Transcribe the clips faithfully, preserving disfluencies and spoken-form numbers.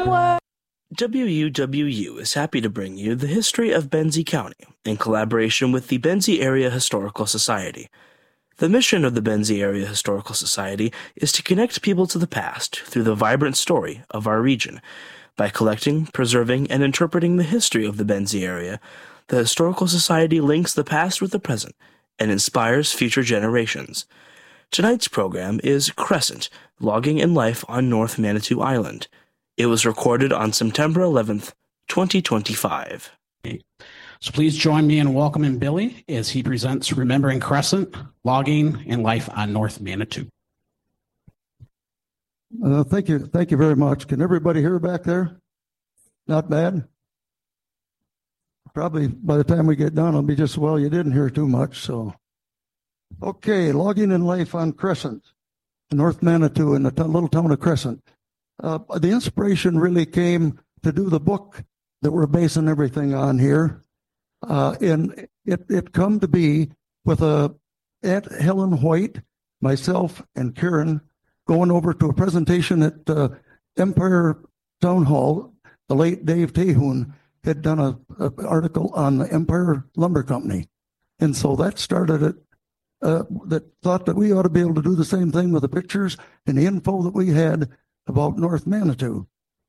somewhere. W U W U is happy to bring you the history of Benzie County in collaboration with the Benzie Area Historical Society. The mission of the Benzie Area Historical Society is to connect people to the past through the vibrant story of our region. By collecting, preserving, and interpreting the history of the Benzie area, the Historical Society links the past with the present and inspires future generations. Tonight's program is Crescent, Logging in Life on North Manitou Island. It was recorded on September eleventh, twenty twenty-five. So please join me in welcoming Billy as he presents Remembering Crescent, Logging in Life on North Manitou. Uh, thank you. Thank you very much. Can everybody hear back there? Not bad? Probably by the time we get done, it'll be just, well, you didn't hear too much, so. Okay, Logging in Life on Crescent, North Manitou in the t- little town of Crescent. Uh, the inspiration really came to do the book that we're basing everything on here. Uh, and it, it come to be with uh, Aunt Helen White, myself, and Karen going over to a presentation at uh, Empire Town Hall. The late Dave Tehoon had done a, a article on the Empire Lumber Company. And so that started it, uh, that thought that we ought to be able to do the same thing with the pictures and the info that we had about North Manitou.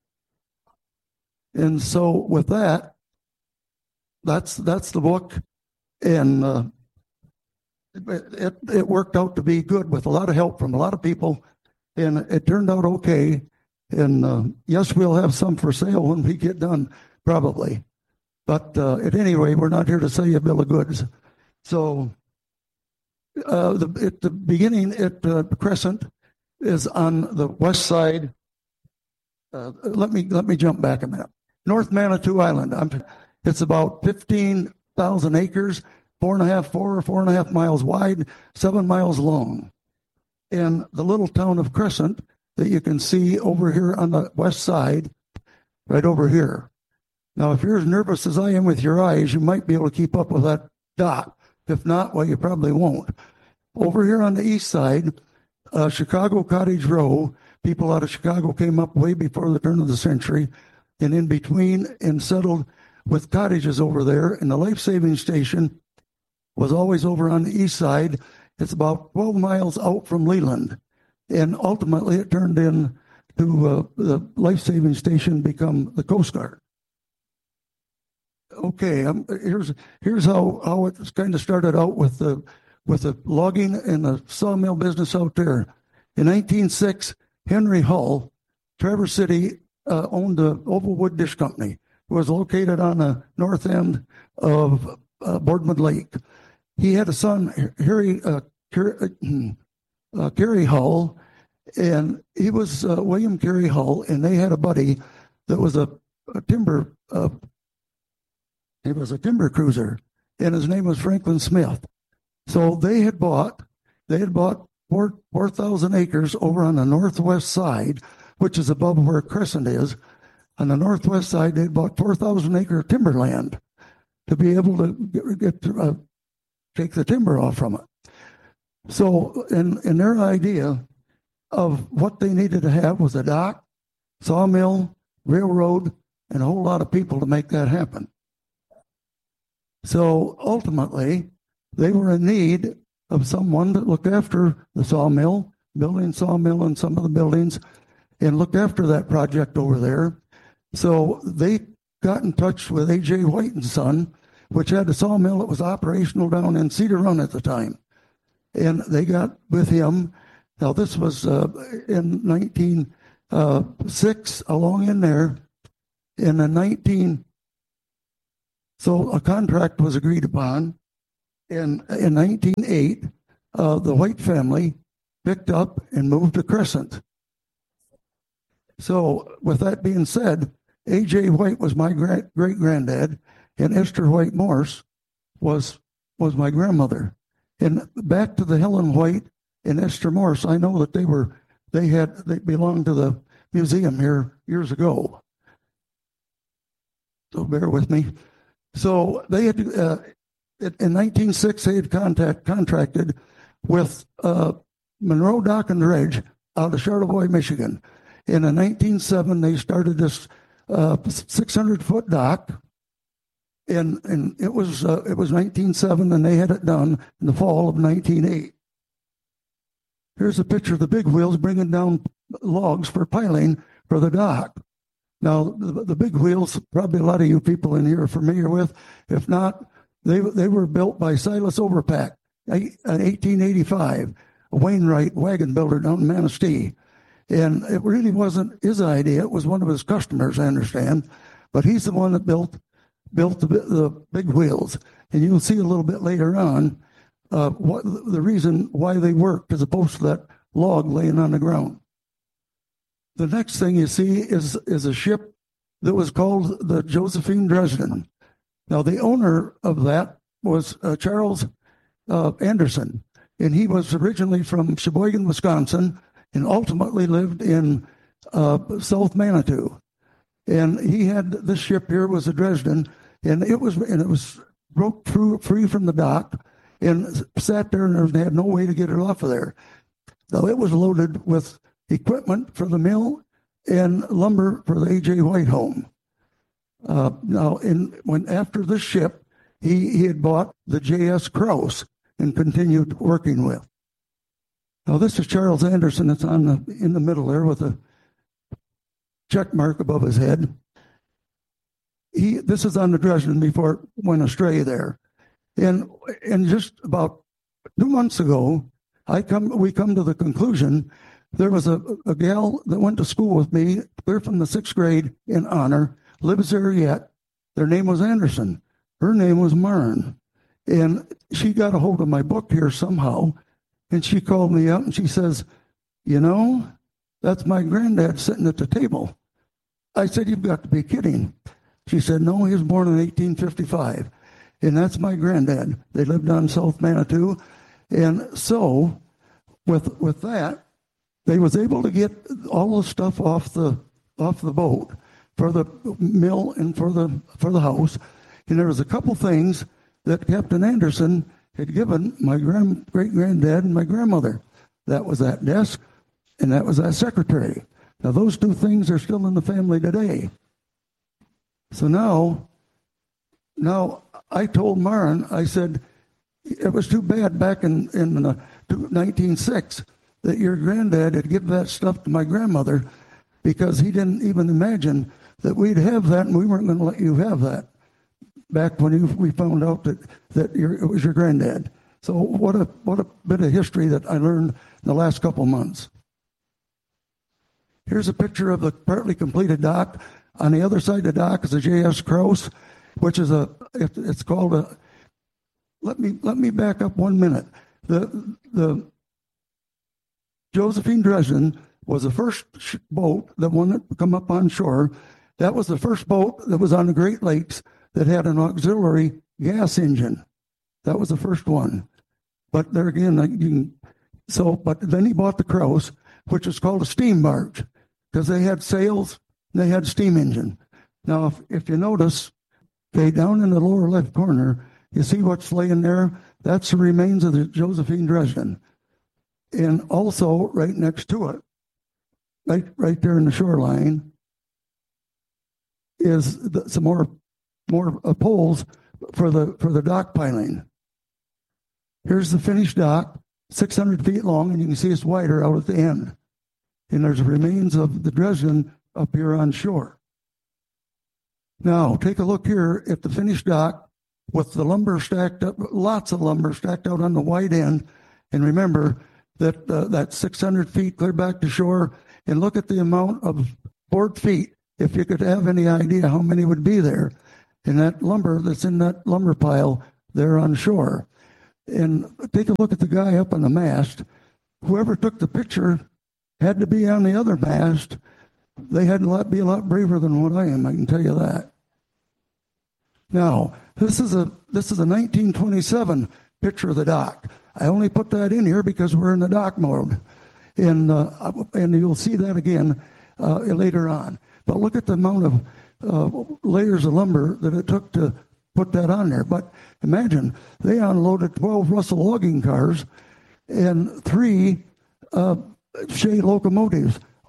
And so with that, that's that's the book. And uh, it, it, it worked out to be good with a lot of help from a lot of people. And it turned out okay. And uh, yes, we'll have some for sale when we get done, probably. But uh, at any rate, we're not here to sell you a bill of goods. So uh, the, at the beginning, at uh, Crescent is on the west side. Uh, let me let me jump back a minute. North Manitou Island. I'm, it's about fifteen thousand acres, four and a half, four or four and a half miles wide, seven miles long. And the little town of Crescent that you can see over here on the west side, right over here. Now, if you're as nervous as I am with your eyes, you might be able to keep up with that dot. If not, well, you probably won't. Over here on the east side, uh, Chicago Cottage Row, people out of Chicago came up way before the turn of the century, and in between and settled with cottages over there. And the life-saving station was always over on the east side. It's about twelve miles out from Leland. And ultimately it turned in to uh, the life-saving station become the Coast Guard. Okay, um, here's here's how, how it kind of started out with the with the logging and the sawmill business out there. In nineteen oh six, Henry Hull, Traverse City, uh, owned the Ovalwood Dish Company. It was located on the north end of uh, Boardman Lake. He had a son, Harry uh, Car- uh, Carey Hull, and he was uh, William Carey Hull, and they had a buddy that was a, a timber. Uh, he was a timber cruiser, and his name was Franklin Smith. So they had bought, they had bought four four thousand acres over on the northwest side, which is above where Crescent is. On the northwest side, they bought four thousand acre timberland to be able to get, get uh, take the timber off from it. So, in, in their idea of what they needed to have was a dock, sawmill, railroad, and a whole lot of people to make that happen. So, ultimately, they were in need of someone that looked after the sawmill, building sawmill and some of the buildings, and looked after that project over there. So they got in touch with A J White and Son, which had a sawmill that was operational down in Cedar Run at the time. And they got with him. Now, this was uh, in nineteen oh six, along in there. In the nineteen, so a contract was agreed upon. And in nineteen oh eight, uh, the White family picked up and moved to Crescent. So with that being said, A J White was my gra- great-granddad, and Esther White Morse was was my grandmother. And back to the Helen White and Esther Morse, I know that they were they had they belonged to the museum here years ago. So bear with me. So they had uh, in nineteen oh six they had contact contracted with uh, Monroe Dock and Dredge out of Charlevoix, Michigan. And in nineteen oh seven, they started this uh, six hundred foot dock. And, and it was uh, it was nineteen oh seven, and they had it done in the fall of nineteen oh eight. Here's a picture of the big wheels bringing down logs for piling for the dock. Now, the, the big wheels, probably a lot of you people in here are familiar with. If not, they they were built by Silas Overpack in eighteen eighty-five, a Wainwright wagon builder down in Manistee. And it really wasn't his idea. It was one of his customers, I understand. But he's the one that built built the, the big wheels. And you'll see a little bit later on uh, what the reason why they worked as opposed to that log laying on the ground. The next thing you see is, is a ship that was called the Josephine Dresden. Now, the owner of that was uh, Charles uh, Anderson, and he was originally from Sheboygan, Wisconsin, and ultimately lived in uh, South Manitou. And he had this ship here was a Dresden, and it was and it was broke through free from the dock and sat there, and they had no way to get it off of there. So it was loaded with equipment for the mill and lumber for the A J White home. Uh, now, in when after this ship, he he had bought the J S Krause and continued working with. Now, this is Charles Anderson. It's on the in the middle there with a check mark above his head. He this is on the Dresden before it went astray there, and and just about two months ago, I come we come to the conclusion. There was a, a gal that went to school with me, clear from the sixth grade in honor, lives there yet. Their name was Anderson. Her name was Marn. And she got a hold of my book here somehow, and she called me up and she says, you know, that's my granddad sitting at the table. I said, you've got to be kidding. She said, no, he was born in eighteen fifty-five. And that's my granddad. They lived on South Manitou. And so with with that, they was able to get all the stuff off the off the boat for the mill and for the for the house. And there was a couple things that Captain Anderson had given my grand, great granddad and my grandmother. That was that desk, and that was that secretary. Now those two things are still in the family today. So now, now I told Marn, I said, it was too bad back in in uh, nineteen oh six. That your granddad had given that stuff to my grandmother because he didn't even imagine that we'd have that, and we weren't going to let you have that back when you, we found out that, that your, it was your granddad. So what a what a bit of history that I learned in the last couple months. Here's a picture of the partly completed dock. On the other side of the dock is a J S Krause, which is a, it, it's called a, let me let me back up one minute. The the Josephine Dresden was the first sh- boat, the one that come up on shore. That was the first boat that was on the Great Lakes that had an auxiliary gas engine. That was the first one. But there again, you can, so, but then he bought the Krause, which is called a steam barge, because they had sails, and they had steam engine. Now, if, if you notice, okay, down in the lower left corner, you see what's laying there? That's the remains of the Josephine Dresden. And also right next to it, right right there in the shoreline, is the, some more more uh, poles for the for the dock piling. Here's the finished dock, six hundred feet long, and you can see it's wider out at the end. And there's remains of the Dresden up here on shore. Now take a look here at the finished dock with the lumber stacked up, lots of lumber stacked out on the wide end, and remember. That uh, that six hundred feet clear back to shore, and look at the amount of board feet, if you could have any idea how many would be there, and that lumber that's in that lumber pile there on shore. And take a look at the guy up on the mast. Whoever took the picture had to be on the other mast. They had to be a lot braver than what I am, I can tell you that. Now, this is a this is a nineteen twenty-seven picture of the dock. I only put that in here because we're in the dock mode, and uh, and you'll see that again uh, later on. But look at the amount of uh, layers of lumber that it took to put that on there. But imagine they unloaded twelve Russell logging cars and three uh, Shea locomotives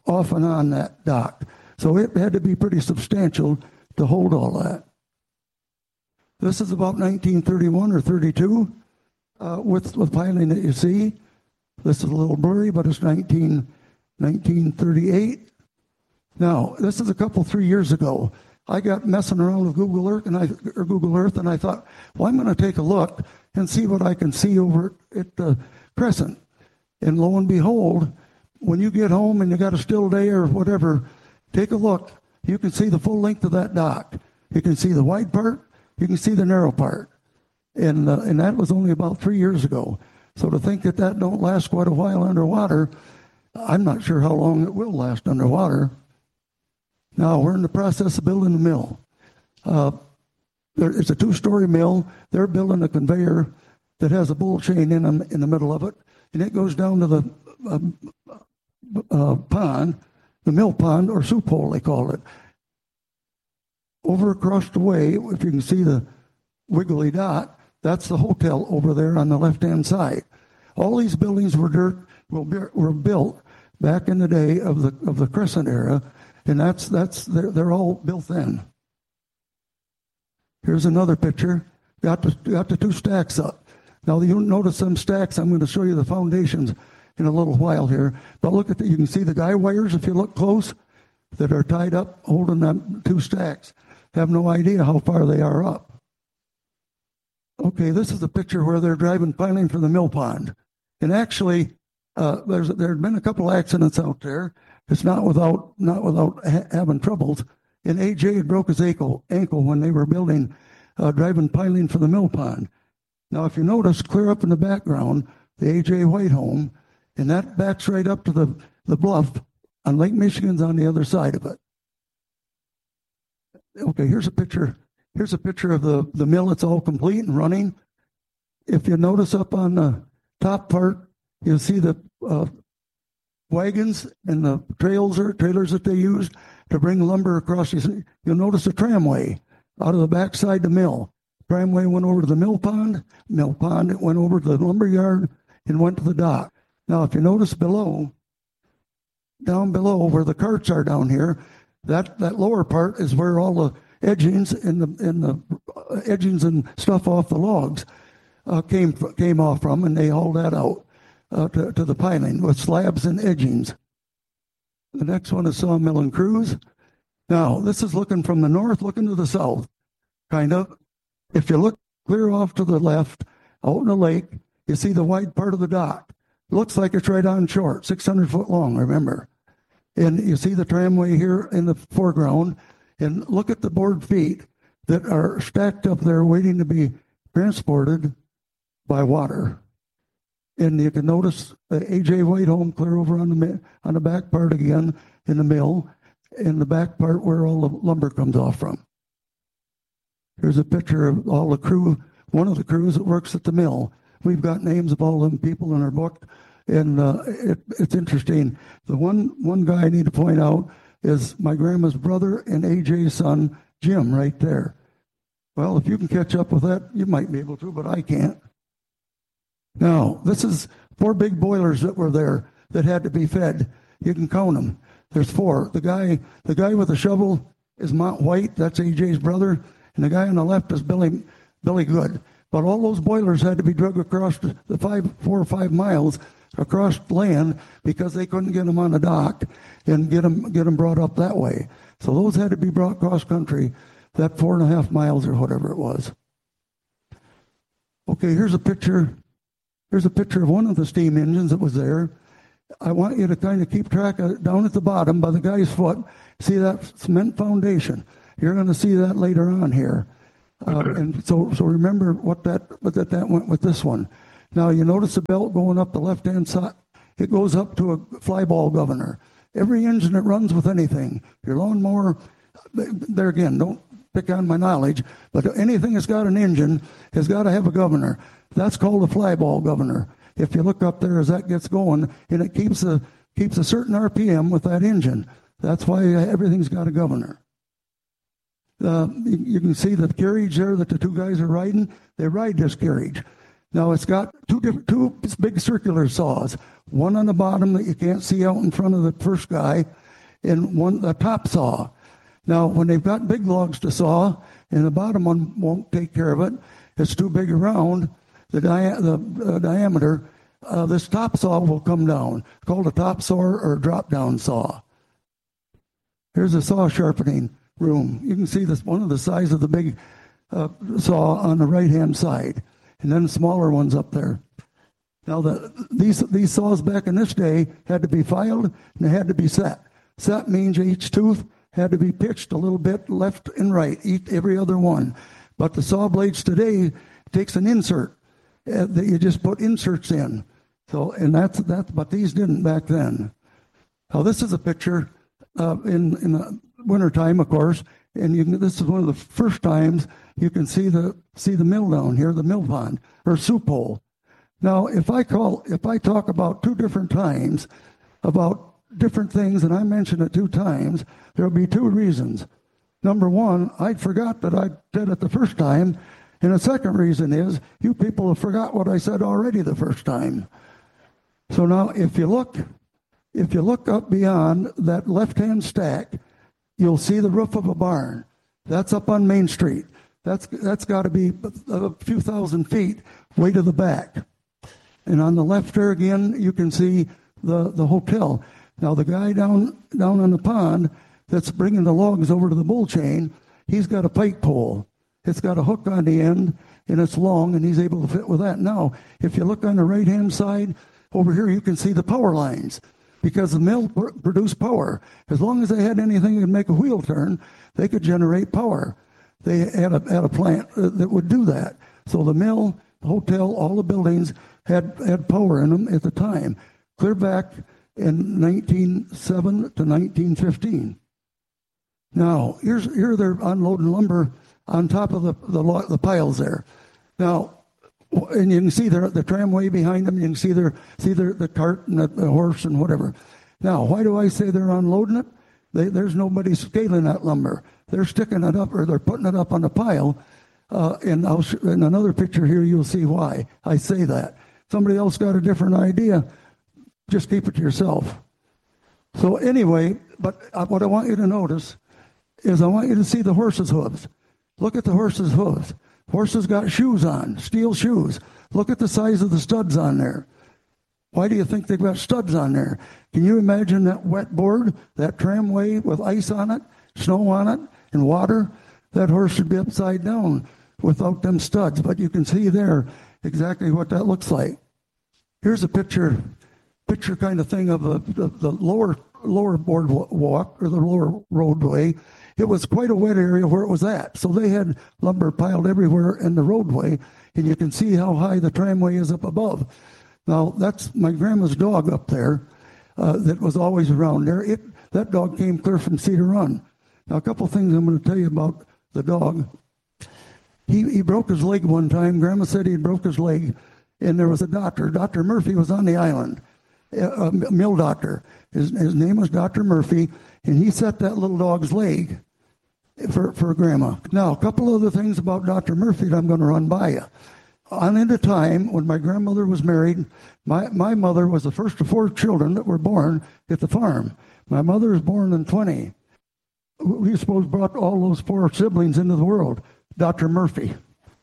off and on that dock. So it had to be pretty substantial to hold all that. This is about nineteen thirty-one or thirty-two uh, with the piling that you see. This is a little blurry, but it's nineteen, nineteen thirty-eight. Now, this is a couple, three years ago. I got messing around with Google Earth, and I, or Google Earth, and I thought, well, I'm going to take a look and see what I can see over at the Crescent. And lo and behold, when you get home and you got a still day or whatever, take a look. You can see the full length of that dock. You can see the wide part. You can see the narrow part. And uh, and that was only about three years ago. So to think that that don't last quite a while underwater, I'm not sure how long it will last underwater. Now, we're in the process of building a mill. Uh, there, it's a two-story mill. They're building a conveyor that has a bull chain in, them, in the middle of it, and it goes down to the uh, uh, pond, the mill pond, or soup hole, they call it. Over across the way, if you can see the wiggly dot, that's the hotel over there on the left-hand side. All these buildings were dirt, were built back in the day of the of the Crescent era, and that's that's they're, they're all built then. Here's another picture. Got the got the two stacks up. Now you'll notice some stacks. I'm going to show you the foundations in a little while here. But look at the, you can see the guy wires if you look close that are tied up holding them two stacks. Have no idea how far they are up. Okay, this is a picture where they're driving piling for the mill pond. And actually, uh, there's there have been a couple accidents out there. It's not without not without ha- having troubles. And A J had broke his ankle ankle when they were building, uh, driving piling for the mill pond. Now, if you notice, clear up in the background, the A J White home, and that backs right up to the, the bluff on Lake Michigan's on the other side of it. Okay, here's a picture. Here's a picture of the, the mill. It's all complete and running. If you notice up on the top part, you'll see the uh, wagons and the trails or trailers that they used to bring lumber across. You'll notice a tramway out of the backside of the mill. Tramway went over to the mill pond. Mill pond, it went over to the lumber yard and went to the dock. Now, if you notice below, down below where the carts are down here, that, that lower part is where all the edgings and the and the edgings and stuff off the logs uh, came came off from, and they hauled that out uh, to, to the piling with slabs and edgings. The next one is Sawmill and Cruise. Now, this is looking from the north, looking to the south, kind of. If you look clear off to the left, out in the lake, you see the wide part of the dock. Looks like it's right on shore, six hundred foot long, remember. And you see the tramway here in the foreground, and look at the board feet that are stacked up there waiting to be transported by water. And you can notice the A J White home clear over on the on the back part again in the mill, in the back part where all the lumber comes off from. Here's a picture of all the crew, one of the crews that works at the mill. We've got names of all them people in our book, and uh, it, it's interesting. The one one guy I need to point out is my grandma's brother and A J's son, Jim, right there. Well, if you can catch up with that, you might be able to, but I can't. Now, this is four big boilers that were there that had to be fed. You can count them. There's four. The guy, the guy with the shovel is Mount White. That's A J's brother. And the guy on the left is Billy, Billy Good. But all those boilers had to be drug across the five, four or five miles across land because they couldn't get them on the dock and get them, get them brought up that way. So those had to be brought cross country, that four and a half miles or whatever it was. Okay, here's a picture. Here's a picture of one of the steam engines that was there. I want you to kind of keep track of it down at the bottom by the guy's foot. See that cement foundation? You're going to see that later on here. Uh, and so, so remember what that, what that, that went with this one. Now, you notice the belt going up the left-hand side. It goes up to a flyball governor. Every engine that runs with anything, your lawnmower, there again, don't pick on my knowledge, but anything that's got an engine has got to have a governor. That's called a flyball governor. If you look up there as that gets going, and it keeps a, keeps a certain R P M with that engine. That's why everything's got a governor. Uh, you, you can see the carriage there that the two guys are riding. They ride this carriage. Now it's got two different, two big circular saws. one on the bottom that you can't see out in front of the first guy, and one a top saw. Now, when they've got big logs to saw, and the bottom one won't take care of it, it's too big around, the, dia- the uh, diameter, uh, this top saw will come down. It's called a top saw or a drop-down saw. Here's a saw sharpening room. You can see this one of the size of the big uh, saw on the right-hand side, and then smaller ones up there. Now, the, these these saws back in this day had to be filed and they had to be set. Set means each tooth had to be pitched a little bit left and right, each, every other one. But the saw blades today takes an insert uh, that you just put inserts in. So, and that's that. But these didn't back then. Now, this is a picture uh, in in the wintertime, of course, and you can, this is one of the first times you can see the see the mill down here, the mill pond or soup hole. Now, if I call, if I talk about two different times about different things, and I mention it two times, there'll be two reasons. Number one, I forgot that I said it the first time, and the second reason is you people have forgot what I said already the first time. So now, if you look, if you look up beyond that left-hand stack, you'll see the roof of a barn. That's up on Main Street. That's that's got to be a few thousand feet way to the back. And on the left there again, you can see the, the hotel. Now, the guy down down on the pond that's bringing the logs over to the bull chain, he's got a pike pole. It's got a hook on the end, and it's long, and he's able to fit with that. Now, if you look on the right-hand side, over here, you can see the power lines, because the mill pr- produced power. As long as they had anything that could make a wheel turn, they could generate power. They had a, had a plant that would do that. So the mill, the hotel, all the buildings had had power in them at the time, clear back in nineteen oh seven to nineteen fifteen. Now, here's here they're unloading lumber on top of the the, the piles there. Now, and you can see the the tramway behind them. You can see their see their the cart and the, the horse and whatever. Now, why do I say they're unloading it? They, there's nobody scaling that lumber. They're sticking it up, or they're putting it up on a pile. Uh, and I'll sh- in another picture here, you'll see why I say that. Somebody else got a different idea, just keep it to yourself. So anyway, but what I want you to notice is I want you to see the horse's hooves. Look at the horse's hooves. Horses got shoes on, steel shoes. Look at the size of the studs on there. Why do you think they've got studs on there? Can you imagine that wet board, that tramway with ice on it, snow on it, and water? That horse should be upside down without them studs. But you can see there exactly what that looks like. Here's a picture, picture kind of thing of the, the, the lower lower boardwalk or the lower roadway. It was quite a wet area where it was at. So they had lumber piled everywhere in the roadway, and you can see how high the tramway is up above. Now, that's my grandma's dog up there uh, that was always around there. It That dog came clear from Cedar Run. Now, a couple things I'm going to tell you about the dog. He, he broke his leg one time. Grandma said he broke his leg, and there was a doctor. Doctor Murphy was on the island, a, a mill doctor. His, his name was Doctor Murphy, and he set that little dog's leg for, for Grandma. Now, a couple other things about Doctor Murphy that I'm going to run by you. On into time, when my grandmother was married, my, my mother was the first of four children that were born at the farm. My mother was born in twenty. We suppose brought all those four siblings into the world. Doctor Murphy.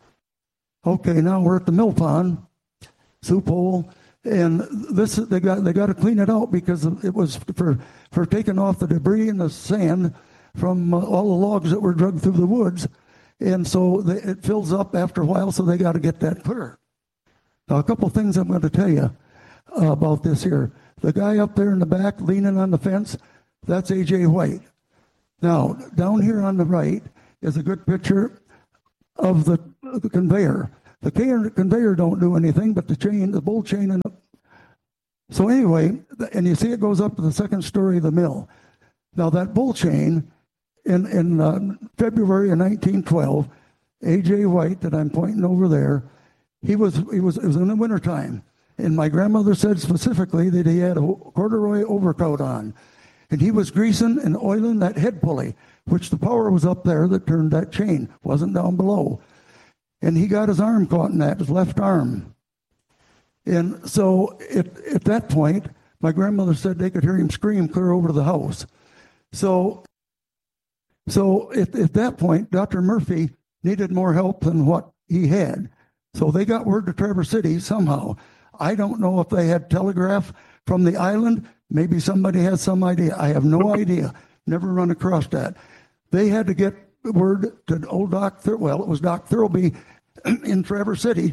Okay, now we're at the mill pond, soup hole, and this they got they got to clean it out because it was for for taking off the debris and the sand from uh, all the logs that were dragged through the woods, and so they, it fills up after a while. So they got to get that clear. Now, a couple things I'm going to tell you uh, about this here. The guy up there in the back leaning on the fence, that's A J White. Now, down here on the right is a good picture of the, the conveyor. The conveyor don't do anything, but the chain, the bull chain. And the... So anyway, and you see it goes up to the second story of the mill. Now, that bull chain, in, in uh, February of nineteen twelve, A J White, that I'm pointing over there, he was, he was, it was in the wintertime. And my grandmother said specifically that he had a corduroy overcoat on. And he was greasing and oiling that head pulley, which the power was up there that turned that chain, wasn't down below. And he got his arm caught in that, his left arm. And so it, at that point, my grandmother said they could hear him scream clear over to the house. So, so at, at that point, Doctor Murphy needed more help than what he had. So they got word to Traverse City somehow. I don't know if they had telegraph from the island. Maybe somebody had some idea. I have no idea. Never run across that. They had to get word to old Doc, Thir- well, it was Doc Thirlby in Traverse City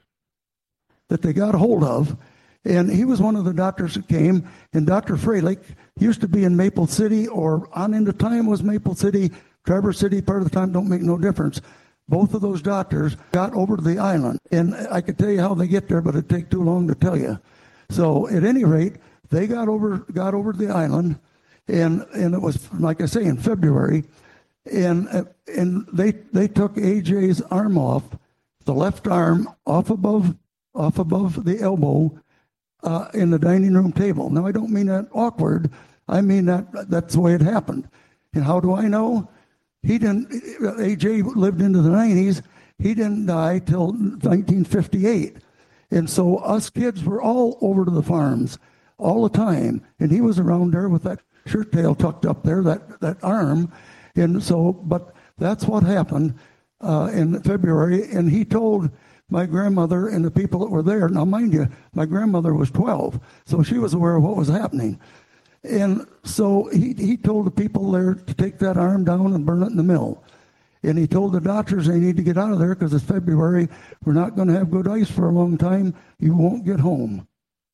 that they got a hold of. And he was one of the doctors that came. And Doctor Freilich used to be in Maple City, or on into time was Maple City. Traverse City, part of the time, don't make no difference. Both of those doctors got over to the island. And I could tell you how they get there, but it'd take too long to tell you. So at any rate, they got over got over to the island. And and it was, like I say, in February. And and they they took A J's arm off, the left arm off above off above the elbow, uh, in the dining room table. Now, I don't mean that awkward. I mean that that's the way it happened. And how do I know? He didn't. A J lived into the nineties. He didn't die till nineteen fifty-eight. And so us kids were all over to the farms all the time. And he was around there with that shirt tail tucked up there, that that arm. And so, but that's what happened uh, in February. And he told my grandmother and the people that were there. Now, mind you, my grandmother was twelve, so she was aware of what was happening. And so he, he told the people there to take that arm down and burn it in the mill. And he told the doctors they need to get out of there because it's February. We're not going to have good ice for a long time. You won't get home.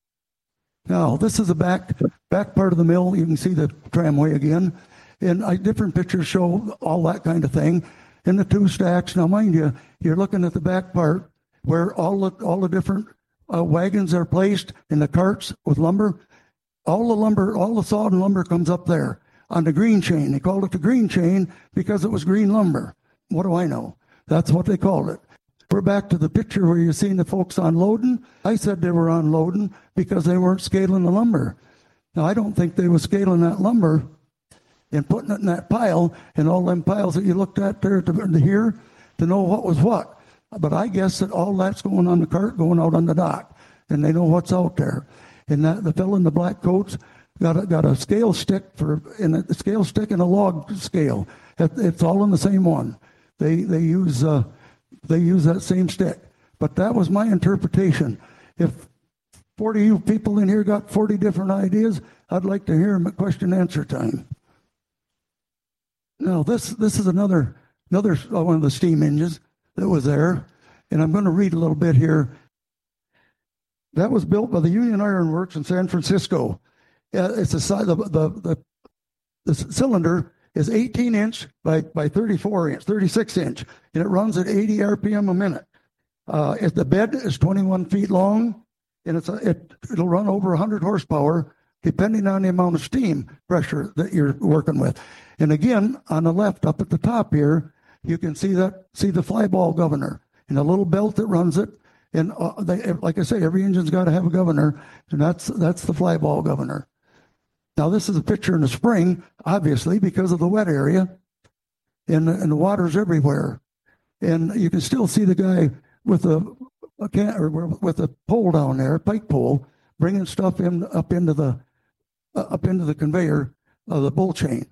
Now, this is the back back part of the mill. You can see the tramway again. And I, different pictures show all that kind of thing. And the two stacks. Now, mind you, you're looking at the back part where all the, all the different uh, wagons are placed in the carts with lumber. All the lumber, all the sawed lumber comes up there on the green chain. They called it the green chain because it was green lumber. What do I know? That's what they called it. We're back to the picture where you're seeing the folks unloading. I said they were unloading because they weren't scaling the lumber. Now, I don't think they were scaling that lumber and putting it in that pile, and all them piles that you looked at there to, to here to know what was what. But I guess that all that's going on the cart, going out on the dock, and they know what's out there. And that the fellow in the black coats got a, got a scale stick for, and a scale stick and a log scale. It, it's all in the same one. They they use uh, they use that same stick. But that was my interpretation. If forty of you people in here got forty different ideas, I'd like to hear them at question answer time. Now, this this is another another uh, one of the steam engines that was there, and I'm going to read a little bit here. That was built by the Union Iron Works in San Francisco. Uh, it's a size the, the the the cylinder is eighteen inch by by thirty-four inch, thirty-six inch, and it runs at eighty R P M a minute. Uh, it, the bed is twenty-one feet long, and it's a, it it'll run over one hundred horsepower, depending on the amount of steam pressure that you're working with. And again, on the left, up at the top here, you can see that see the flyball governor and a little belt that runs it. And uh, they, like I say, every engine's got to have a governor, and that's that's the flyball governor. Now, this is a picture in the spring, obviously, because of the wet area, and, and the water's everywhere. And you can still see the guy with a, a can, or with a pole down there, pike pole, bringing stuff in up into the uh, up into the conveyor of the bull chain.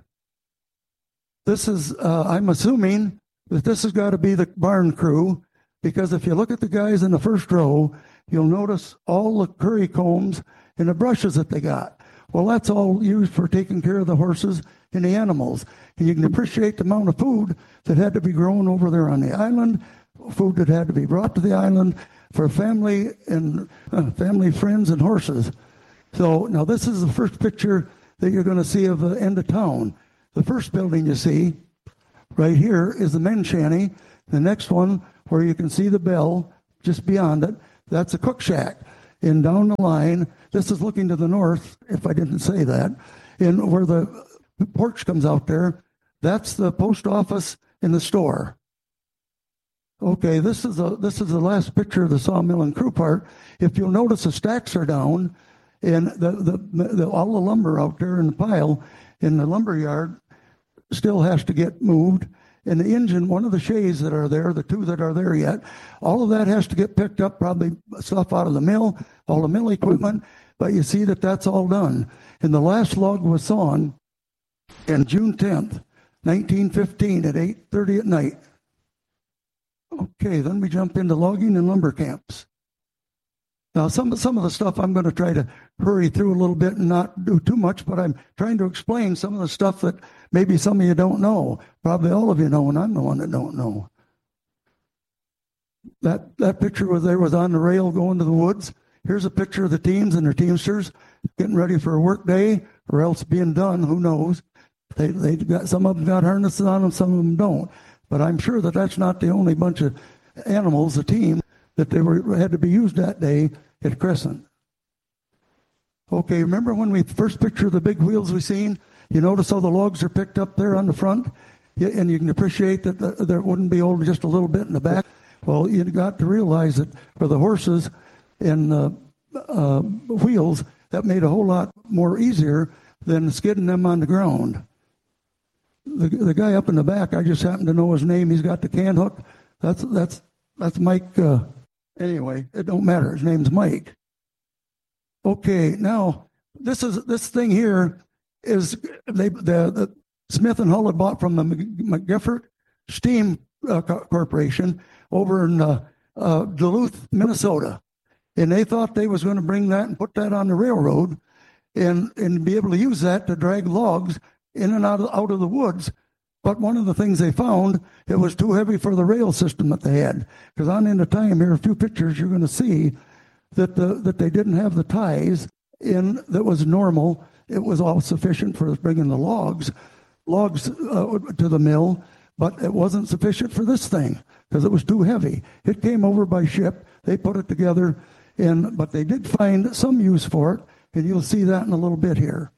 This is, uh, I'm assuming that this has got to be the barn crew, because if you look at the guys in the first row, you'll notice all the curry combs and the brushes that they got. Well, that's all used for taking care of the horses and the animals. And you can appreciate the amount of food that had to be grown over there on the island, food that had to be brought to the island for family and uh, family, friends, and horses. So now this is the first picture that you're going to see of the end of town. The first building you see right here is the men's shanty. The next one, where you can see the bell just beyond it, that's a cook shack. And down the line, this is looking to the north, if I didn't say that, and where the porch comes out there, that's the post office and the store. Okay, this is a, this is the last picture of the sawmill and crew part. If you'll notice, the stacks are down, and the, the, the all the lumber out there in the pile in the lumber yard still has to get moved. And the engine, one of the shays that are there, the two that are there yet, all of that has to get picked up, probably stuff out of the mill, all the mill equipment, but you see that that's all done. And the last log was sawn on June tenth, nineteen fifteen at eight thirty at night. Okay, then we jump into logging and lumber camps. Now, some, some of the stuff I'm going to try to hurry through a little bit and not do too much, but I'm trying to explain some of the stuff that maybe some of you don't know. Probably all of you know, and I'm the one that don't know. That, that picture was there was on the rail going to the woods. Here's a picture of the teams and their teamsters getting ready for a work day, or else being done, who knows. They, they got, some of them got harnesses on them, some of them don't. But I'm sure that that's not the only bunch of animals, the team, that they were had to be used that day at Crescent. Okay, remember when we first pictured the big wheels we seen? You notice how the logs are picked up there on the front? Yeah, and you can appreciate that the, there wouldn't be over just a little bit in the back. Well, you got to realize that for the horses and uh, uh, wheels, that made a whole lot more easier than skidding them on the ground. The, the guy up in the back, I just happen to know his name. He's got the can hook. That's that's that's Mike. Uh, anyway, it don't matter. His name's Mike. Okay, now this is this thing here is they the, the Smith and Hull had bought from the McGiffert Steam uh, Corporation over in uh, uh, Duluth, Minnesota, and they thought they was going to bring that and put that on the railroad, and and be able to use that to drag logs in and out of, out of the woods. But one of the things they found, it was too heavy for the rail system that they had. Because on into time here, a few pictures, you're going to see that the that they didn't have the ties in that was normal. It was all sufficient for bringing the logs, logs uh, to the mill, but it wasn't sufficient for this thing because it was too heavy. It came over by ship. They put it together, and but they did find some use for it, and you'll see that in a little bit here.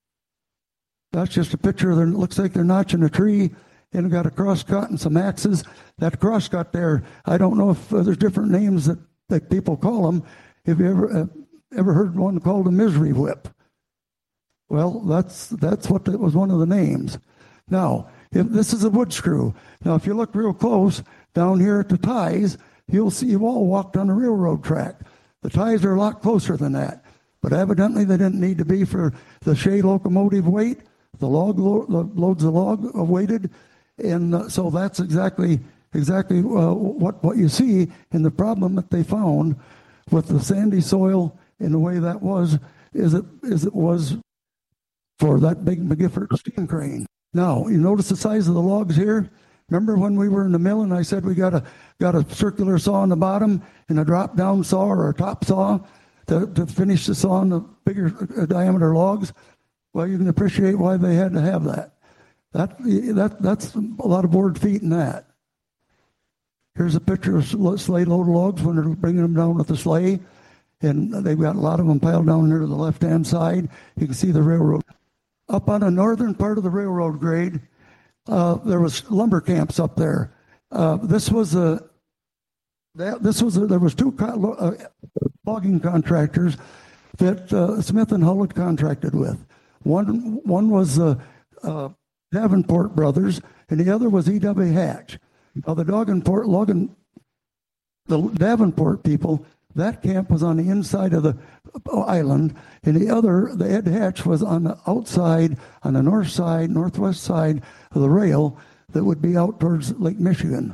That's just a picture of them. It looks like they're notching a tree and got a crosscut and some axes. That crosscut there, I don't know if uh, there's different names that, that people call them. Have you ever uh, ever heard one called a misery whip? Well, that's that's what that was one of the names. Now, if this is a wood screw. Now, if you look real close down here at the ties, you'll see you all walked on a railroad track. The ties are a lot closer than that, but evidently they didn't need to be for the Shay locomotive weight. The log lo- the loads the log weighted, and uh, so that's exactly exactly uh, what what you see. And the problem that they found with the sandy soil in the way that was is it is it was for that big McGiffert steam crane. Now you notice the size of the logs here. Remember when we were in the mill and I said we got a got a circular saw on the bottom and a drop down saw or a top saw to to finish the saw on the bigger uh, diameter logs. Well, you can appreciate why they had to have that. That that that's a lot of board feet in that. Here's a picture of sleigh load logs when they're bringing them down with the sleigh, and they've got a lot of them piled down there to the left-hand side. You can see the railroad. Up on the northern part of the railroad grade, uh, there was lumber camps up there. Uh, this was a that, this was a, there was two co- uh, logging contractors that uh, Smith and Hull had contracted with. One one was uh, uh, Davenport Brothers, and the other was E W Hatch. Now the Davenport, Logan, the Davenport people, that camp was on the inside of the island, and the other, the Ed Hatch, was on the outside, on the north side, northwest side of the rail that would be out towards Lake Michigan.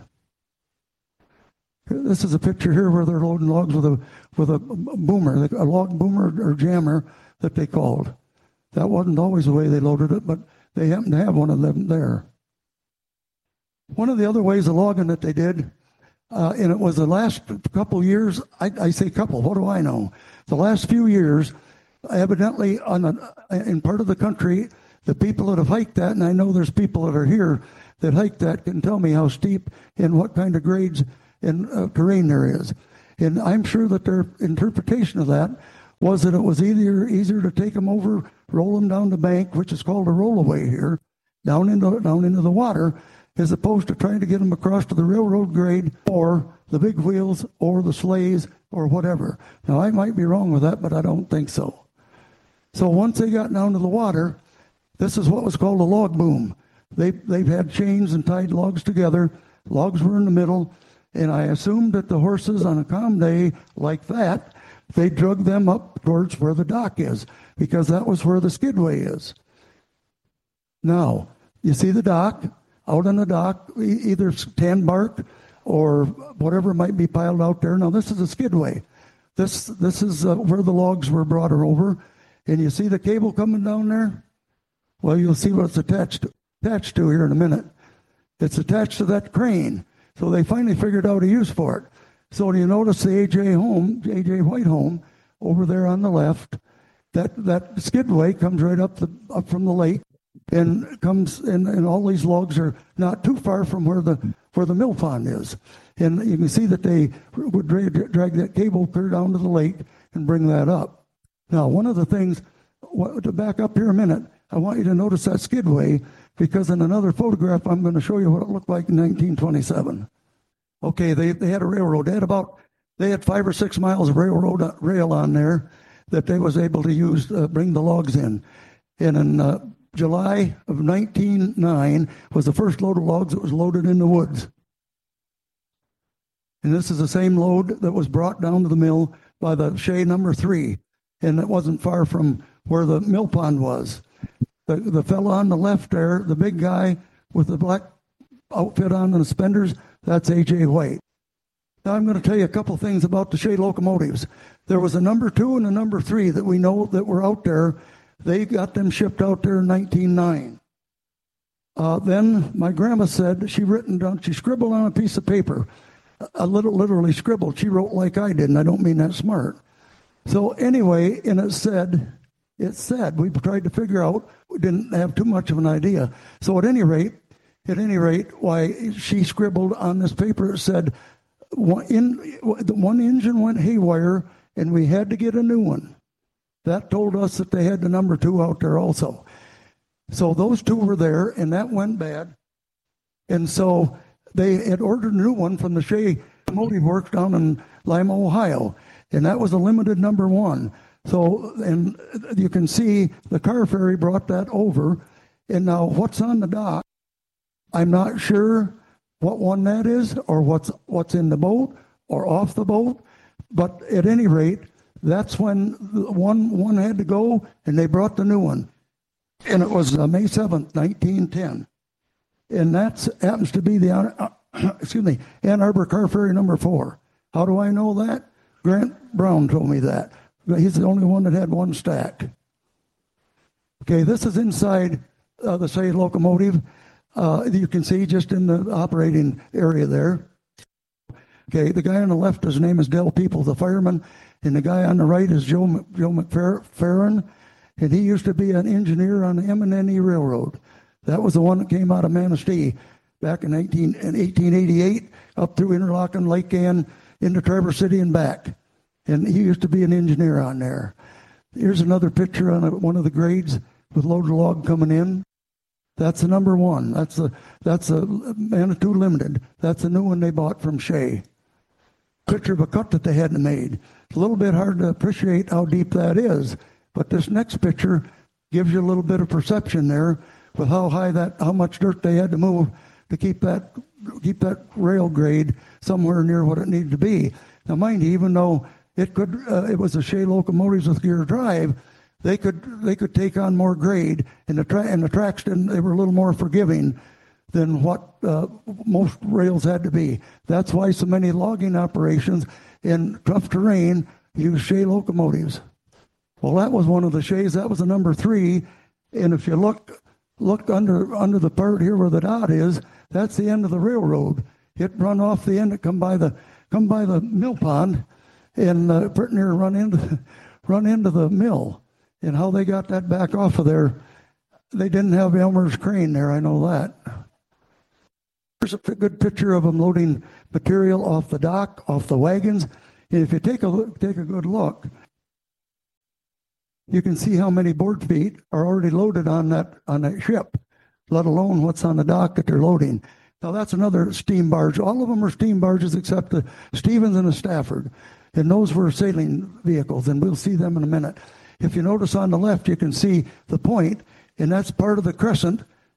This is a picture here where they're loading logs with a with a boomer, a log boomer or jammer that they called. That wasn't always the way they loaded it, but they happened to have one of them there. One of the other ways of logging that they did, uh, and it was the last couple years, I, I say couple, what do I know? The last few years, evidently on a, in part of the country, the people that have hiked that, and I know there's people that are here that hiked that can tell me how steep and what kind of grades and uh, terrain there is. And I'm sure that their interpretation of that was that it was easier easier to take them over, roll them down the bank, which is called a rollaway here, down into down into the water, as opposed to trying to get them across to the railroad grade or the big wheels or the sleighs or whatever. Now, I might be wrong with that, but I don't think so. So once they got down to the water, this is what was called a log boom. They, they've had chains and tied logs together. Logs were in the middle, and I assumed that the horses on a calm day like that, they drug them up towards where the dock is, because that was where the skidway is. Now, you see the dock, out on the dock, e- either tan bark or whatever might be piled out there. Now, this is a skidway. This, this is uh, where the logs were brought over, and you see the cable coming down there? Well, you'll see what it's attached to, attached to here in a minute. It's attached to that crane. So they finally figured out a use for it. So you notice the A J home, A J White home, over there on the left. That that skidway comes right up the up from the lake, and comes and, and all these logs are not too far from where the where the mill pond is, and you can see that they would drag, drag that cable clear down to the lake and bring that up. Now, one of the things, to back up here a minute, I want you to notice that skidway, because in another photograph I'm going to show you what it looked like in nineteen twenty-seven. Okay, they, they had a railroad. They had about, they had five or six miles of railroad uh, rail on there that they was able to use to uh, bring the logs in. And in uh, July of nineteen oh nine was the first load of logs that was loaded in the woods. And this is the same load that was brought down to the mill by the Shea number three. And it wasn't far from where the mill pond was. The, the fellow on the left there, the big guy with the black outfit on and the suspenders, that's A J White. Now I'm going to tell you a couple things about the Shea locomotives. There was a number two and a number three that we know that were out there. They got them shipped out there in nineteen oh nine. Uh, then my grandma said she written down, she scribbled on a piece of paper, a little literally scribbled. She wrote like I did, and I don't mean that smart. So anyway, and it said, it said, we tried to figure out, we didn't have too much of an idea. So at any rate, at any rate, why she scribbled on this paper, it said, one, in, one engine went haywire and we had to get a new one. That told us that they had the number two out there also. So those two were there, and that went bad. And so they had ordered a new one from the Shea Motive Works down in Lima, Ohio. And that was a limited number one. So, and you can see the car ferry brought that over. And now what's on the dock, I'm not sure what one that is, or what's what's in the boat or off the boat. But at any rate, that's when one one had to go, and they brought the new one. And it was uh, May seventh, nineteen ten. And that happens to be the, uh, excuse me, Ann Arbor Car Ferry number four. How do I know that? Grant Brown told me that. He's the only one that had one stack. Okay, this is inside uh, the Shea locomotive. Uh, you can see just in the operating area there. Okay, the guy on the left, his name is Del People, the fireman, and the guy on the right is Joe Joe McFerrin, and he used to be an engineer on the M and N E Railroad. That was the one that came out of Manistee back in, eighteen, in eighteen eighty-eight, up through Interlochen, Lake Ann, into Traverse City and back. And he used to be an engineer on there. Here's another picture on a, one of the grades with loaded log coming in. That's the number one. That's a that's a Manitou Limited. That's a new one they bought from Shea. Picture of a cut that they hadn't made. It's a little bit hard to appreciate how deep that is, but this next picture gives you a little bit of perception there with how high that, how much dirt they had to move to keep that keep that rail grade somewhere near what it needed to be. Now, mind you, even though it could, uh, it was the Shea locomotives with gear drive, they could they could take on more grade, and the tra- and the tracks didn't. They were a little more forgiving than what uh, most rails had to be. That's why so many logging operations in tough terrain use Shea locomotives. Well, that was one of the Sheas. That was the number three, and if you look look under under the part here where the dot is, that's the end of the railroad. It run off the end. It come by the come by the mill pond, and uh, pretty near run into run into the mill. And how they got that back off of there, they didn't have Elmer's crane there, I know that. Here's a good picture of them loading material off the dock, off the wagons. And if you take a look, take a good look, you can see how many board feet are already loaded on that on that ship, let alone what's on the dock that they're loading. Now that's another steam barge. All of them are steam barges except the Stevens and the Stafford. And those were sailing vehicles, and we'll see them in a minute. If you notice on the left, you can see the point, and that's part of the crescent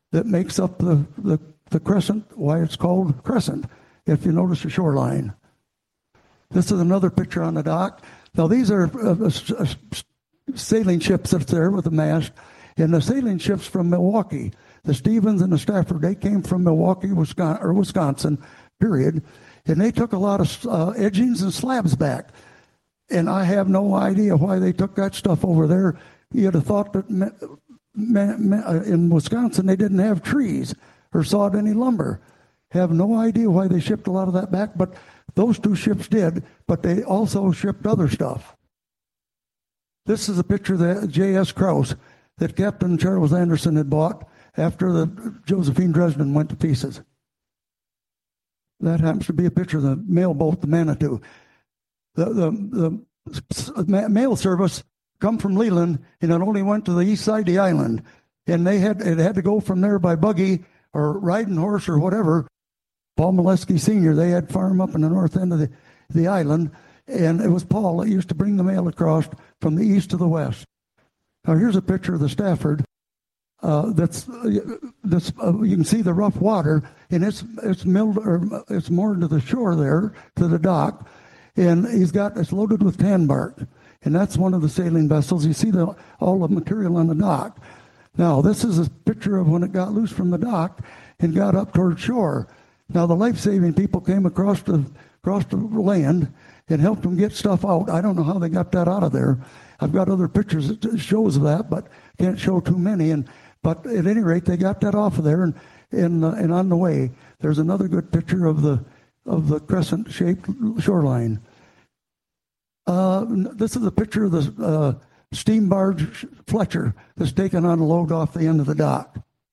that makes up the, the, the crescent, why it's called crescent, if you notice the shoreline. This is another picture on the dock. Now, these are uh, uh, sailing ships that's there with a mast, and the sailing ships from Milwaukee, the Stevens and the Stafford, they came from Milwaukee, Wisconsin, or Wisconsin, period, and they took a lot of uh, edgings and slabs back. And I have no idea why they took that stuff over there. You'd have thought that me, me, me, in Wisconsin they didn't have trees or sawed any lumber. Have no idea why they shipped a lot of that back, but those two ships did, but they also shipped other stuff. This is a picture of the J S Krause that Captain Charles Anderson had bought after the Josephine Dresden went to pieces. That happens to be a picture of the mail boat, the Manitou. The, the, the mail service come from Leland, and it only went to the east side of the island. And they had it had to go from there by buggy or riding horse or whatever. Paul Molesky Senior, they had farm up in the north end of the, the island, and it was Paul that used to bring the mail across from the east to the west. Now here's a picture of the Stafford. Uh, that's uh, that's uh, you can see the rough water, and it's it's milled or it's moored to the shore there to the dock. And he's got, it's loaded with tan bark. And that's one of the sailing vessels. You see the, all the material on the dock. Now, this is a picture of when it got loose from the dock and got up toward shore. Now, the life-saving people came across the, across the land and helped them get stuff out. I don't know how they got that out of there. I've got other pictures that shows of that, but can't show too many. And But at any rate, they got that off of there. And, and, uh, and on the way, there's another good picture of the, of the crescent-shaped shoreline. Uh, this is a picture of the uh, steam barge Fletcher that's taken on a load off the end of the dock.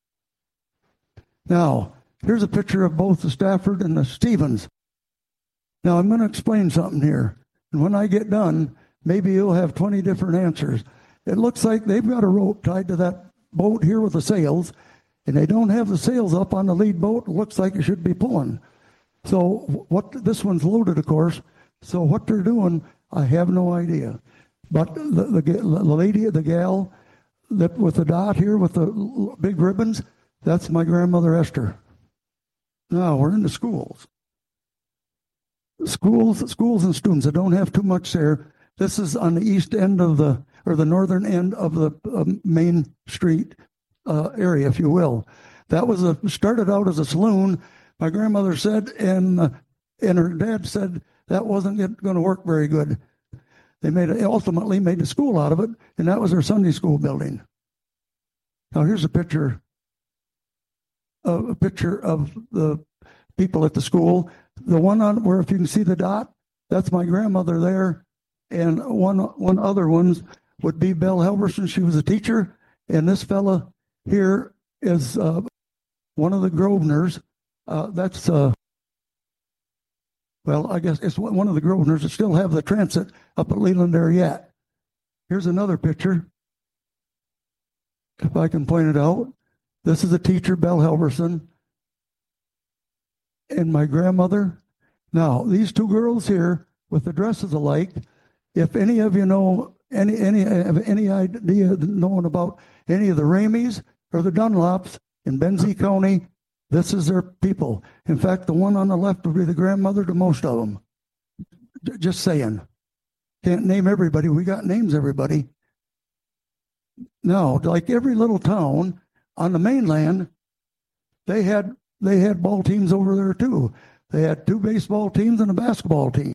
Now, here's a picture of both the Stafford and the Stevens. Now, I'm going to explain something here. And when I get done, maybe you'll have twenty different answers. It looks like they've got a rope tied to that boat here with the sails, and they don't have the sails up on the lead boat. It looks like it should be pulling. So what? This one's loaded, of course. So what they're doing, I have no idea. But the, the, the lady, the gal that with the dot here with the big ribbons, that's my grandmother Esther. Now we're in the schools. Schools, schools and students. I don't have too much there. This is on the east end of the, or the northern end of the uh, Main Street uh, area, if you will. That was a, started out as a saloon. My grandmother said, and uh, and her dad said that wasn't going to work very good. They made it, ultimately made a school out of it, and that was their Sunday school building. Now here's a picture, uh, a picture of the people at the school. The one on where, if you can see the dot, that's my grandmother there, and one one other ones would be Belle Helverson. She was a teacher, and this fella here is uh, one of the Grosvenors. Uh, that's, uh, well, I guess it's one of the Grosvenors that still have the transit up at Leland there yet. Here's another picture, if I can point it out. This is a teacher, Belle Helverson, and my grandmother. Now, these two girls here with the dresses alike, if any of you know, any any have any idea knowing about any of the Ramies or the Dunlops in Benzie County, this is their people. In fact, the one on the left would be the grandmother to most of them. Just saying. Can't name everybody. We got names, everybody. Now, like every little town on the mainland, they had they had ball teams over there too. They had two baseball teams and a basketball team.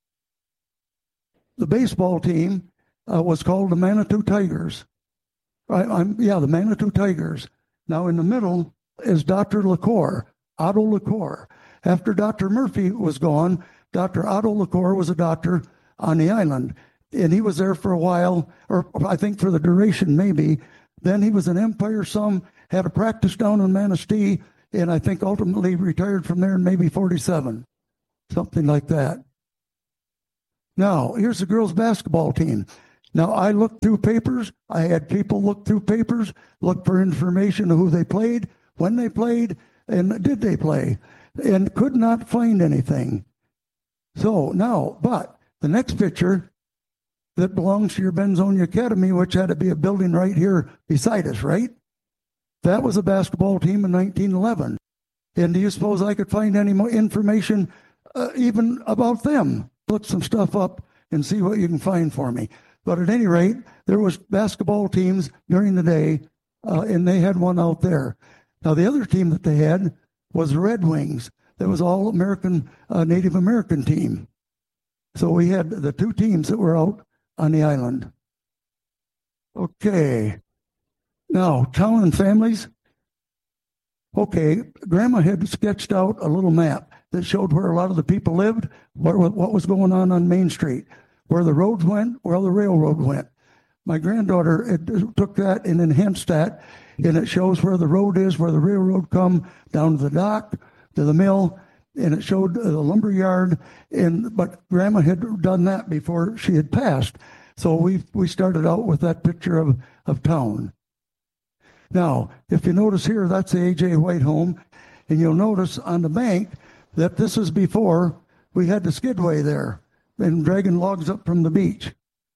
The baseball team uh, was called the Manitou Tigers. I, I'm, yeah, the Manitou Tigers. Now, in the middle is Doctor LaCour, Otto LaCour. After Doctor Murphy was gone, Doctor Otto LaCour was a doctor on the island, and he was there for a while, or I think for the duration maybe. Then he was in Empire some, had a practice down in Manistee, and I think ultimately retired from there in maybe forty-seven, something like that. Now, here's the girls' basketball team. Now, I looked through papers. I had people look through papers, look for information of who they played, when they played, and did they play, and could not find anything. So now, but the next picture that belongs to your Benzonia Academy, which had to be a building right here beside us, right? That was a basketball team in nineteen eleven. And do you suppose I could find any more information uh, even about them? Look some stuff up and see what you can find for me. But at any rate, there was basketball teams during the day, uh, and they had one out there. Now, the other team that they had was the Red Wings. That was all American, uh, Native American team. So we had the two teams that were out on the island. Okay. Now, town and families. Okay, Grandma had sketched out a little map that showed where a lot of the people lived, what, what was going on on Main Street, where the roads went, where the railroad went. My granddaughter it, took that and enhanced that, and it shows where the road is, where the railroad come down to the dock, to the mill, and it showed the lumber yard. And but Grandma had done that before she had passed, so we we started out with that picture of of town. Now, if you notice here, that's the A J White home, and you'll notice on the bank that this is before we had the skidway there and dragging logs up from the beach.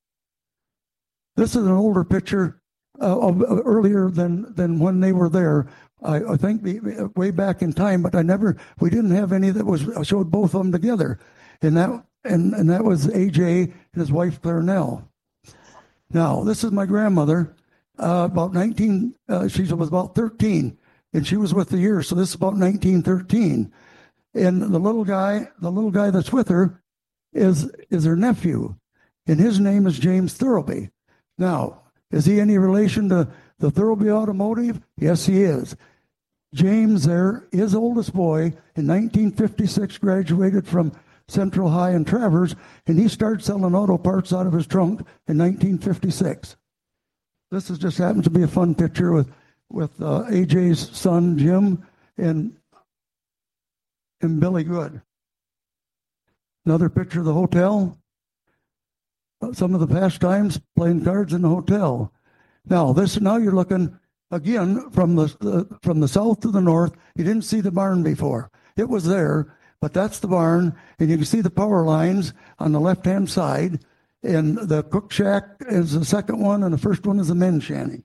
This is an older picture uh, of uh, earlier than than when they were there. I, I think the, way back in time, but I never we didn't have any that was showed both of them together, and that and and that was A J and his wife Clarnell. Now, this is my grandmother. Uh, about nineteen, uh, she was about thirteen, and she was with the year, so this is about nineteen thirteen. And the little guy, the little guy that's with her, is is her nephew, and his name is James Thurlby. Now, is he any relation to the Thurlby Automotive? Yes, he is. James, there, his oldest boy, in nineteen fifty-six, graduated from Central High in Travers, and he started selling auto parts out of his trunk in nineteen fifty-six. This is just happens to be a fun picture with with uh, A J's son Jim and and Billy Good. Another picture of the hotel. Some of the pastimes, playing cards in the hotel. Now this now you're looking again from the uh, from the south to the north. You didn't see the barn before. It was there, but that's the barn, and you can see the power lines on the left hand side. And the cook shack is the second one, and the first one is the men's shanty.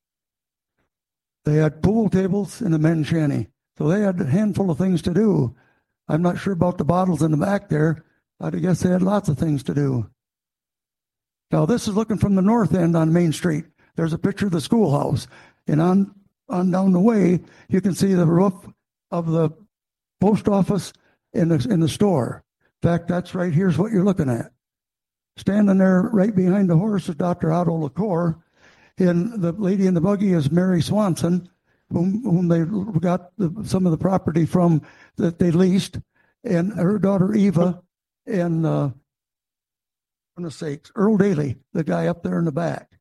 They had pool tables in the men's shanty, so they had a handful of things to do. I'm not sure about the bottles in the back there, but I guess they had lots of things to do. Now, this is looking from the north end on Main Street. There's a picture of the schoolhouse, and on, on down the way, you can see the roof of the post office in the, in the store. In fact, that's right here's what you're looking at. Standing there right behind the horse is Doctor Otto LaCour, and the lady in the buggy is Mary Swanson, whom, whom they got the, some of the property from that they leased, and her daughter Eva, and uh, for goodness sakes, Earl Daly, the guy up there in the back.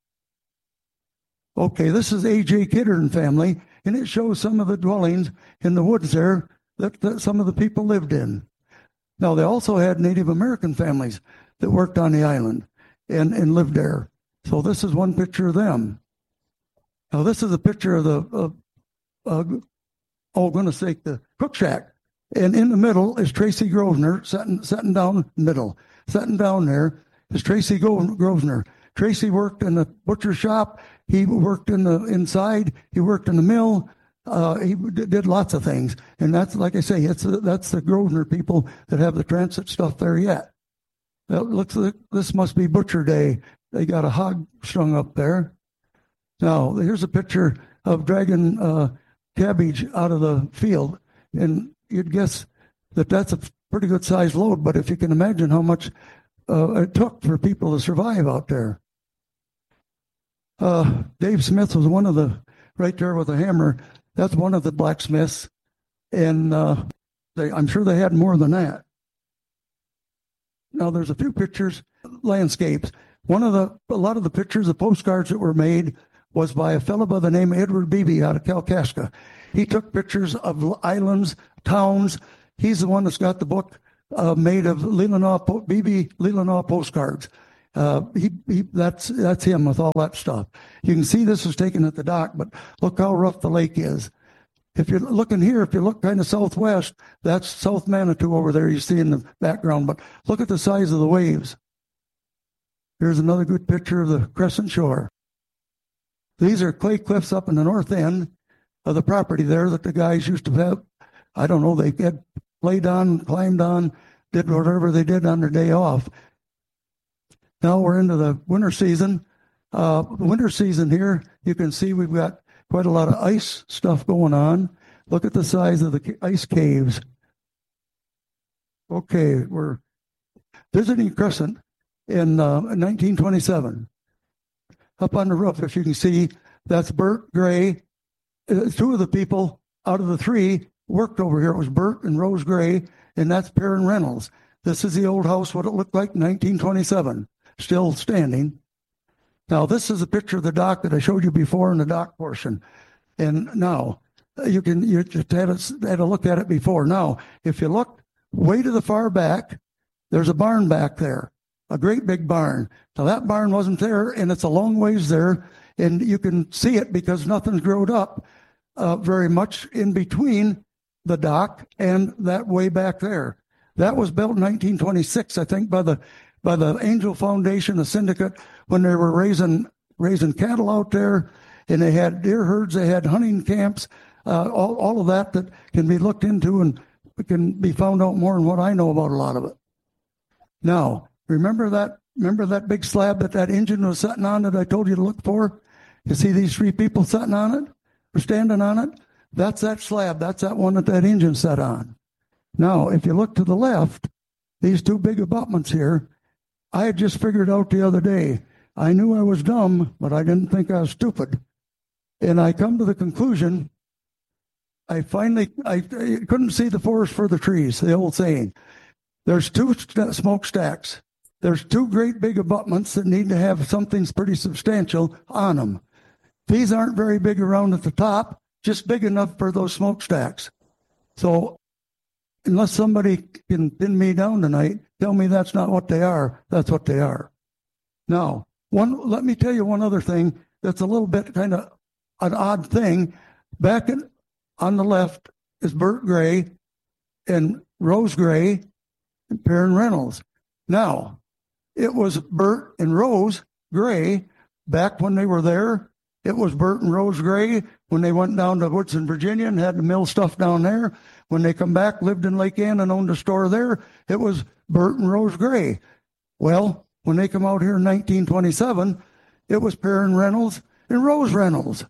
Okay, this is A J Kidder family, and it shows some of the dwellings in the woods there that, that some of the people lived in. Now, they also had Native American families that worked on the island and, and lived there. So this is one picture of them. Now, this is a picture of the, uh, uh, oh, goodness sake, the cook shack. And in the middle is Tracy Grosvenor, sitting, sitting down middle. Sitting down there is Tracy Grosvenor. Tracy worked in the butcher shop. He worked in the inside. He worked in the mill. Uh, he did lots of things. And that's, like I say, it's that's the Grosvenor people that have the transit stuff there yet. It looks like this must be Butcher Day. They got a hog strung up there. Now, here's a picture of dragging uh, cabbage out of the field. And you'd guess that that's a pretty good sized load, but if you can imagine how much uh, it took for people to survive out there. Uh, Dave Smith was one of the, right there with a hammer, that's one of the blacksmiths. And uh, they, I'm sure they had more than that. Now, there's a few pictures, landscapes. One of the, a lot of the pictures, the postcards that were made was by a fellow by the name of Edward Beebe out of Kalkaska. He took pictures of islands, towns. He's the one that's got the book uh, made of Leelanau, Beebe Leelanau postcards. Uh, he, he, that's, that's him with all that stuff. You can see this was taken at the dock, but look how rough the lake is. If you're looking here, if you look kind of southwest, that's South Manitou over there you see in the background, but look at the size of the waves. Here's another good picture of the Crescent Shore. These are clay cliffs up in the north end, of the property there that the guys used to have. I don't know, they had played on, climbed on, did whatever they did on their day off. Now we're into the winter season. Uh, winter season here, you can see we've got quite a lot of ice stuff going on. Look at the size of the ice caves. Okay, we're visiting Crescent in uh, nineteen twenty-seven. Up on the roof, if you can see, that's Bert Gray. Uh, two of the people out of the three worked over here. It was Bert and Rose Gray, and that's Perrin Reynolds. This is the old house, what it looked like in nineteen twenty-seven, still standing. Now, this is a picture of the dock that I showed you before in the dock portion. And now, you can you just had a, had a look at it before. Now, if you look way to the far back, there's a barn back there, a great big barn. Now, that barn wasn't there, and it's a long ways there, and you can see it because nothing's grown up uh, very much in between the dock and that way back there. That was built in nineteen twenty-six, I think, by the by the Angel Foundation, the syndicate, when they were raising raising cattle out there, and they had deer herds, they had hunting camps, uh, all, all of that that can be looked into and can be found out more than what I know about a lot of it. Now, remember that remember that big slab that that engine was sitting on that I told you to look for? You see these three people sitting on it or standing on it? That's that slab. That's that one that that engine sat on. Now, if you look to the left, these two big abutments here, I had just figured out the other day. I knew I was dumb, but I didn't think I was stupid. And I come to the conclusion, I finally, I, I couldn't see the forest for the trees, the old saying. There's two st- smokestacks. There's two great big abutments that need to have something pretty substantial on them. These aren't very big around at the top, just big enough for those smokestacks. So unless somebody can pin me down tonight, tell me that's not what they are, that's what they are. Now, one, let me tell you one other thing that's a little bit kind of an odd thing. Back in, on the left is Bert Gray and Rose Gray and Perrin Reynolds. Now, it was Bert and Rose Gray back when they were there. It was Bert and Rose Gray when they went down to Woodson, Virginia and had the mill stuff down there. When they come back, lived in Lake Ann and owned a store there, it was Bert and Rose Gray. Well, when they come out here in nineteen twenty-seven, it was Perrin Reynolds and Rose Reynolds.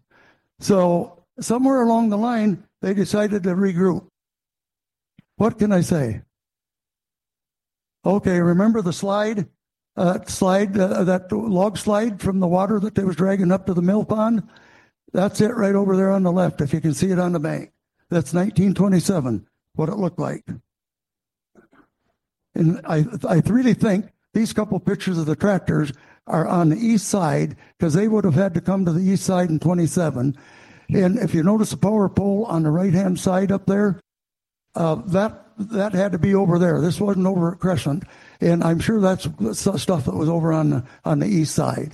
So somewhere along the line, they decided to regroup. What can I say? Okay, remember the slide? Uh, slide, uh, that log slide from the water that they was dragging up to the mill pond? That's it right over there on the left, if you can see it on the bank. That's nineteen twenty-seven, what it looked like. And I, I really think these couple pictures of the tractors are on the east side because they would have had to come to the east side in twenty-seven. And if you notice the power pole on the right-hand side up there, uh, that that had to be over there. This wasn't over at Crescent. And I'm sure that's stuff that was over on the, on the east side.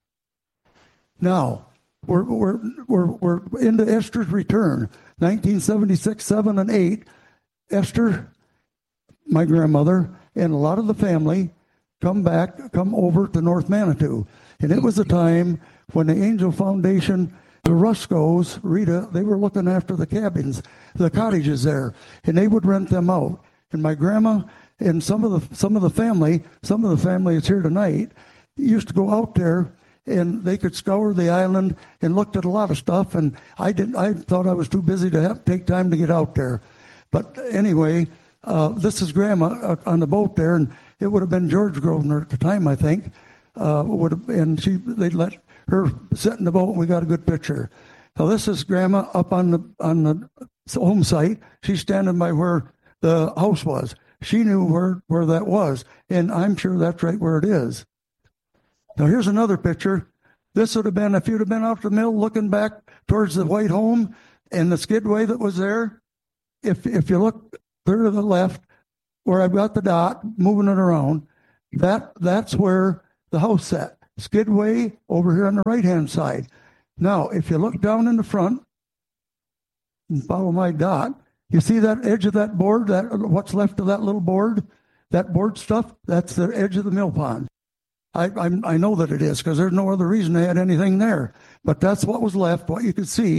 Now, we're, we're, we're, we're into Esther's return. nineteen seventy-six, seven, and eight, Esther, my grandmother, and a lot of the family come back, come over to North Manitou. And it was a time when the Angel Foundation, the Ruscos, Rita, they were looking after the cabins, the cottages there, and they would rent them out. And my grandma and some of the some of the family, some of the family that's here tonight, used to go out there, and they could scour the island and looked at a lot of stuff. And I didn't. I thought I was too busy to have, take time to get out there. But anyway, uh, this is Grandma uh, on the boat there, and it would have been George Grosvenor at the time, I think. Uh, would have, and she they let her sit in the boat, and we got a good picture. Now this is Grandma up on the on the home site. She's standing by where the house was. She knew where, where that was, and I'm sure that's right where it is. Now, here's another picture. This would have been, if you'd have been out the mill looking back towards the white home and the skidway that was there, if if you look clear to the left, where I've got the dot, moving it around, that that's where the house sat. Skidway over here on the right-hand side. Now, if you look down in the front and follow my dot, you see that edge of that board, that what's left of that little board, that board stuff, that's the edge of the mill pond. I I, I know that it is because there's no other reason they had anything there. But that's what was left, what you could see.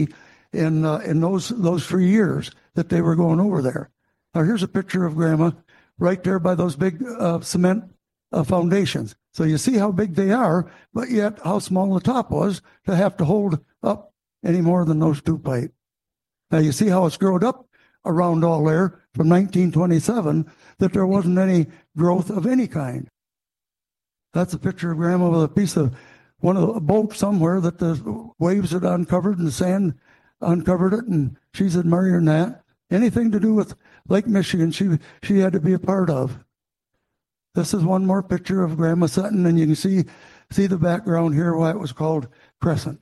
in uh, in those those three years that they were going over there. Now here's a picture of Grandma right there by those big uh, cement uh, foundations. So you see how big they are, but yet how small the top was to have to hold up any more than those two pipe. Now you see how it's grown up around all there from nineteen twenty-seven, that there wasn't any growth of any kind. That's a picture of Grandma with a piece of one of the boat somewhere that the waves had uncovered and the sand uncovered it, and she's admiring that. Anything to do with Lake Michigan, she she had to be a part of. This is one more picture of Grandma Sutton, and you can see see the background here why it was called Crescent.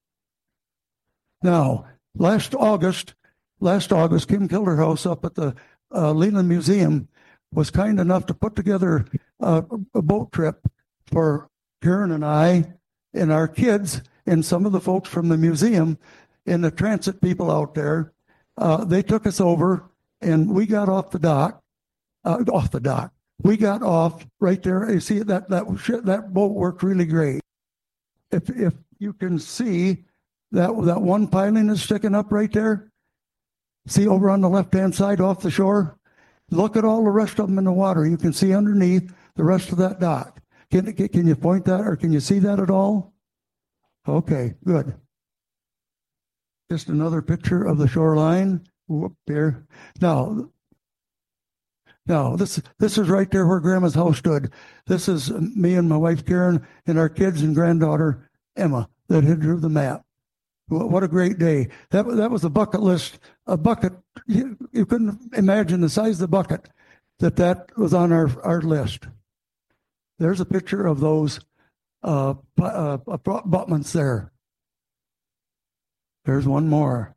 Now, last August, last August, Kim Kilderhouse up at the uh, Leland Museum was kind enough to put together uh, a boat trip for Karen and I and our kids and some of the folks from the museum and the transit people out there. Uh, they took us over, and we got off the dock, uh, off the dock. We got off right there. You see, that that that boat worked really great. If if you can see that that one piling is sticking up right there, see over on the left-hand side off the shore. Look at all the rest of them in the water. You can see underneath the rest of that dock. Can can you point that, or can you see that at all? Okay, good. Just another picture of the shoreline. Whoop, there. Now, now this this is right there where Grandma's house stood. This is me and my wife Karen and our kids and granddaughter Emma that had drew the map. What a great day! That that was a bucket list. A bucket. You, you couldn't imagine the size of the bucket that that was on our our list. There's a picture of those uh, uh, abutments there. There's one more.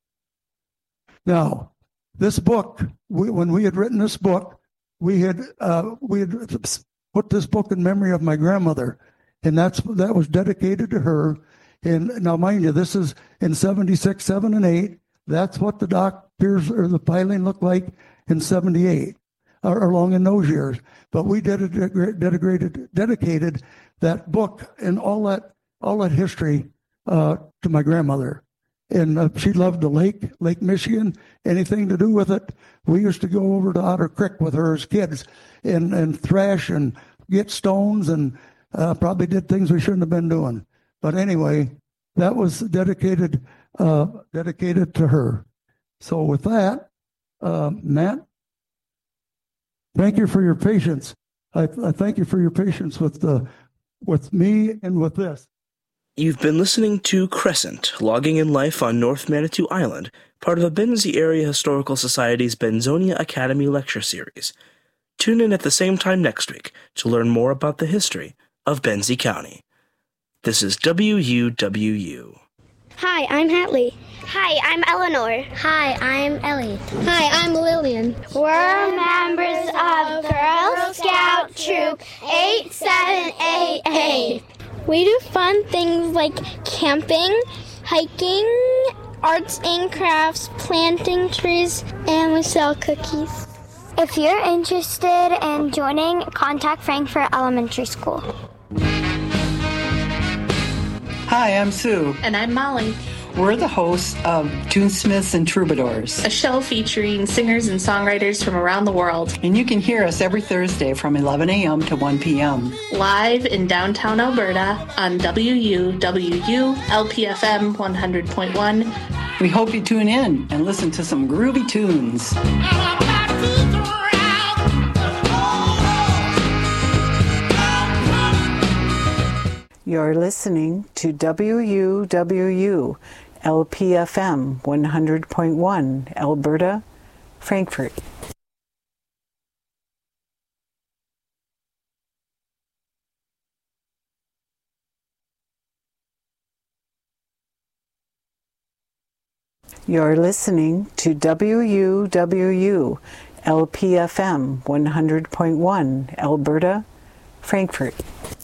Now, this book, we, when we had written this book, we had uh, we had put this book in memory of my grandmother, and that's that was dedicated to her. And now, mind you, this is in seventy-six, seven, and eight. That's what the dock piers or the piling looked like in seventy-eight, or along in those years. But we dedicated dedicated, dedicated that book and all that all that history uh, to my grandmother. And uh, she loved the lake, Lake Michigan, anything to do with it. We used to go over to Otter Creek with her as kids and, and thrash and get stones, and uh, probably did things we shouldn't have been doing. But anyway, that was dedicated uh, dedicated to her. So with that, uh, Matt, thank you for your patience. I, I thank you for your patience with the with me and with this. You've been listening to Crescent, Logging in Life on North Manitou Island, part of the Benzie Area Historical Society's Benzonia Academy lecture series. Tune in at the same time next week to learn more about the history of Benzie County. This is W U W U. Hi, I'm Hatley. Hi, I'm Eleanor. Hi, I'm Ellie. Hi, I'm Lillian. We're members of Girl Scout Troop eight seven eight eight. We do fun things like camping, hiking, arts and crafts, planting trees, and we sell cookies. If you're interested in joining, contact Frankfort Elementary School. Hi, I'm Sue. And I'm Molly. We're the hosts of Tunesmiths and Troubadours, a show featuring singers and songwriters from around the world. And you can hear us every Thursday from eleven a.m. to one p.m. Live in downtown Alberta on W U W U L P F M one hundred point one. We hope you tune in and listen to some groovy tunes. You're listening to W U W U L P F M one hundred point one, Alberta, Frankfort. You're listening to W U W U L P F M one hundred point one, Alberta, Frankfort.